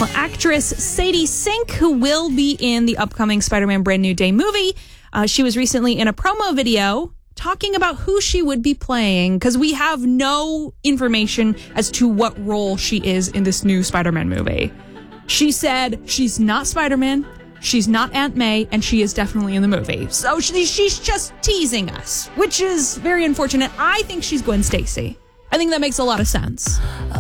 Well, actress Sadie Sink, who will be in the upcoming Spider-Man Brand New Day movie, she was recently in a promo video talking about who she would be playing, because we have no information as to what role she is in this new Spider-Man movie. She said she's not Spider-Man, she's not Aunt May, and she is definitely in the movie. So she's just teasing us, which is very unfortunate. I think she's Gwen Stacy. I think that makes a lot of sense.